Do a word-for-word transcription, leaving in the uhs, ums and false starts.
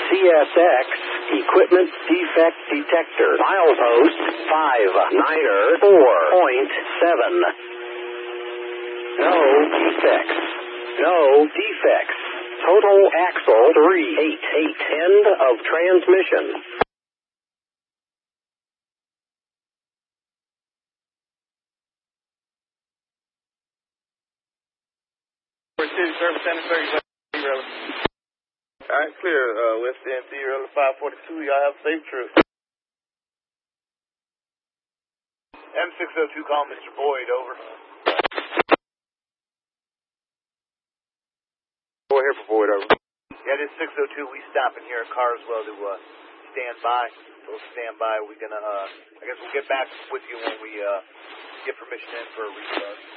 C S X Equipment Defect Detector. Milepost five niner four point seven. No defects. No defects. Total axle three eight eight. End of transmission. City Service Center, thirty. All right, clear. Uh, West End, zero five forty-two. Y'all have a safe trip. M six oh two, call Mister Boyd, over. Boyd here for Boyd, over. Yeah, this six oh two, we stopping here at Carswell to uh, stand by. We'll stand by. We're gonna, uh, I guess we'll get back with you when we uh, get permission in for a restart.